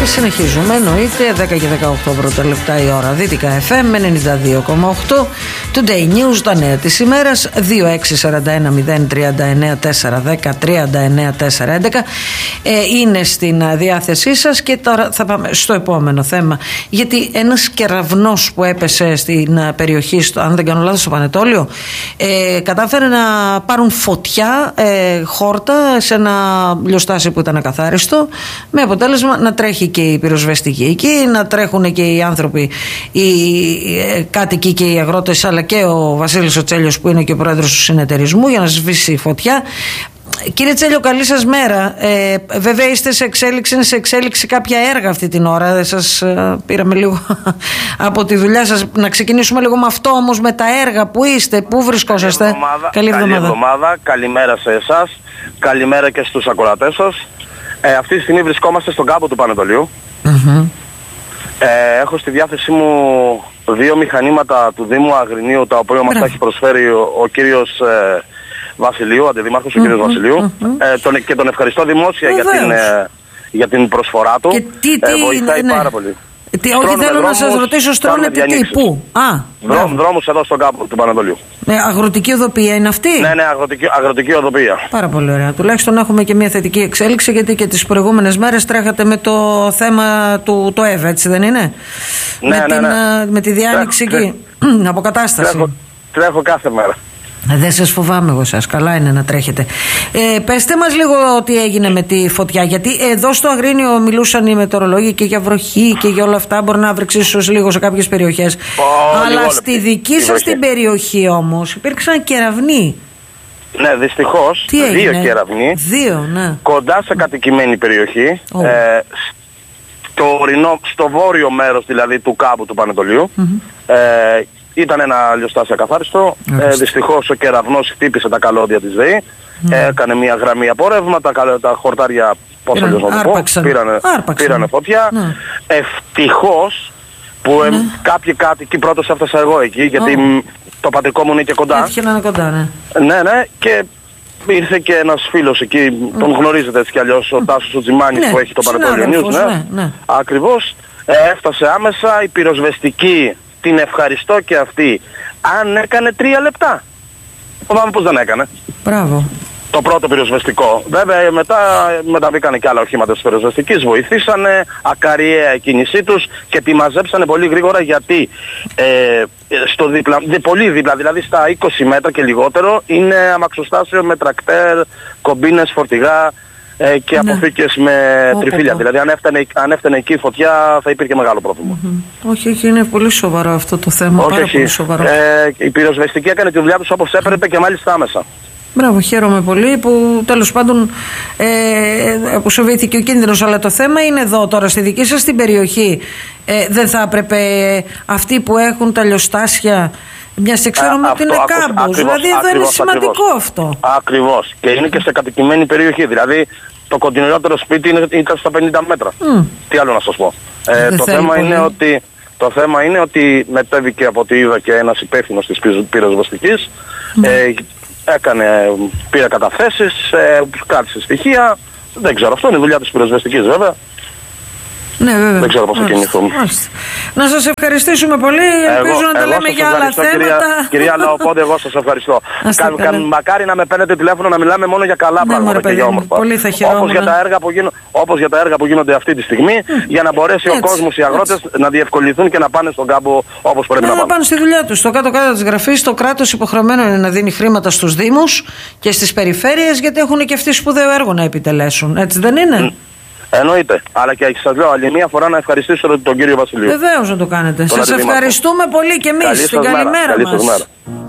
Και συνεχίζουμε, εννοείται, 10 και 18 πρώτα λεπτά η ώρα. Δυτικά FM 92,8. Today News, τα νέα της ημέρας. 2641-039-410-39-411 είναι στην διάθεσή σας. Και τώρα θα πάμε στο επόμενο θέμα. Γιατί ένας κεραυνός που έπεσε στην περιοχή, αν δεν κάνω λάθος, στο Πανετόλιο, κατάφερε να πάρουν φωτιά χόρτα σε ένα λιοστάσι που ήταν ακαθάριστο, με αποτέλεσμα να τρέχει και η πυροσβεστική εκεί, να τρέχουν και οι άνθρωποι, οι κάτοικοι και οι αγρότες, αλλά και ο Βασίλης ο Τσέλιος που είναι και ο πρόεδρος του συνεταιρισμού, για να σβήσει η φωτιά. Κύριε Τσέλιο, καλή σας μέρα. Βέβαια είστε σε εξέλιξη κάποια έργα αυτή την ώρα. Σας πήραμε λίγο από τη δουλειά σας. Να ξεκινήσουμε λίγο με αυτό όμως, με τα έργα. Πού είστε, πού βρισκόσαστε? Καλή εβδομάδα. Καλημέρα σε εσάς. Καλημέρα και στους ακροατές σας. Αυτή τη στιγμή βρισκόμαστε στον κάμπο του Πανετολίου. Έχω στη διάθεσή μου 2 μηχανήματα του Δήμου Αγρινίου, τα οποία μας τα έχει προσφέρει ο κύριος Βασιλείου, αντιδήμαρχος, ο κύριος Βασιλείου, και τον ευχαριστώ δημόσια για την προσφορά του. Βοηθάει πάρα πολύ. Όχι, θέλω να σας ρωτήσω, στρώνετε τι, πού? Δρόμους εδώ στον κάμπο του Πανετολίου. Αγροτική οδοποιία είναι αυτή? Ναι, αγροτική οδοποιία. Πάρα πολύ ωραία. Τουλάχιστον έχουμε και μια θετική εξέλιξη, γιατί και τις προηγούμενες μέρες τρέχατε με το θέμα του ΕΒ, έτσι δεν είναι? Με τη διάνοιξη εκεί, αποκατάσταση. Τρέχω κάθε μέρα. Δεν σας φοβάμαι εγώ σας, καλά είναι να τρέχετε. Πεςτε μας λίγο τι έγινε με τη φωτιά, γιατί εδώ στο Αγρίνιο μιλούσαν οι μετεωρολόγοι και για βροχή και για όλα αυτά. Μπορεί να βρέξει ίσως λίγο σε κάποιες περιοχές, αλλά στη δική σας την περιοχή όμως υπήρξαν κεραυνοί. Ναι, δυστυχώς, 2 κεραυνοί, κοντά σε κατοικημένη περιοχή, στο βόρειο μέρος δηλαδή του κάμπου του Πανετολίου. Ήταν ένα λιοστάσι ακαθάριστο. Δυστυχώς ο κεραυνός χτύπησε τα καλώδια της ΔΕΗ. Έκανε μια γραμμή από ρεύμα. Τα χορτάρια πήρανε φωτιά. Ευτυχώς που κάποιοι κάτοικοι, πρώτος έφτασα εγώ εκεί, γιατί το πατρικό μου είναι και κοντά. Έτυχε να είναι κοντά, ναι. Και ήρθε και ένας φίλος εκεί, τον γνωρίζετε έτσι κι αλλιώς, ο Τάσος ο Τζιμάνης, που έχει το Πανετόλιο News. Ακριβώς. Έφτασε άμεσα η πυροσβεστική. Την ευχαριστώ και αυτή. Αν έκανε 3 λεπτά. Φοβάμαι πως δεν έκανε. Μπράβο. Το πρώτο πυροσβεστικό. Βέβαια μετά μεταβήκανε και άλλα οχήματα της πυροσβεστικής. Βοηθήσανε, ακαριαία η κίνησή τους και τη μαζέψανε πολύ γρήγορα, γιατί πολύ δίπλα, δηλαδή στα 20 μέτρα και λιγότερο, είναι αμαξοστάσιο με τρακτέρ, κομπίνες, φορτηγά και αποθήκες με τριφύλια. Δηλαδή αν έφτανε εκεί η φωτιά θα υπήρχε μεγάλο πρόβλημα. Όχι, είναι πολύ σοβαρό αυτό το θέμα. Πολύ σοβαρό. Η πυροσβεστική έκανε τη δουλειά τους όπως έπρεπε και μάλιστα άμεσα. Μπράβο, χαίρομαι πολύ που τέλος πάντων αποσοβήθηκε ο κίνδυνος. Αλλά το θέμα είναι εδώ τώρα, στη δική σας την περιοχή, δεν θα έπρεπε αυτοί που έχουν τα λιοστάσια, μιας και ξέρουμε ότι είναι κάμπος, δηλαδή εδώ είναι σημαντικό αυτό. Ακριβώς. Και είναι και σε κατοικημένη περιοχή. Δηλαδή το κοντινότερο σπίτι ήταν στα 50 μέτρα. Τι άλλο να σας πω. Το θέμα είναι ότι μετέβηκε, από ό,τι είδα, και ένας υπεύθυνος της πυροσβεστικής. Πήρε καταθέσεις, κράτησε στοιχεία. Δεν ξέρω, αυτό είναι η δουλειά της πυροσβεστικής βέβαια. Ναι, βέβαια. Δεν ξέρω πώς θα κινηθούμε. Να σας ευχαριστήσουμε πολύ. Ελπίζω να τα λέμε για άλλα θέματα. Κυρία Λαοπόντε, εγώ σας ευχαριστώ. Μακάρι να με παίρνετε τηλέφωνο να μιλάμε μόνο για καλά πράγματα και για όμορφα. Πολύ θα χαιρόμουν. Όπως για τα έργα που γίνονται αυτή τη στιγμή, για να μπορέσει ο κόσμος, οι αγρότες, να διευκολυνθούν και να πάνε στον κάμπο όπως πρέπει να πάνε. Να πάνε στη δουλειά τους. Στο κάτω-κάτω της γραφής, το κράτος υποχρεωμένο είναι να δίνει χρήματα στους δήμους και στις περιφέρειες, γιατί έχουν και αυτοί σπουδαίο έργο να επιτελέσουν. Έτσι δεν είναι? Εννοείται. Αλλά και σας λέω άλλη μια φορά να ευχαριστήσω τον κύριο Βασιλείου. Βεβαίως να το κάνετε. Σας ευχαριστούμε πολύ και εμείς. Την καλημέρα μας.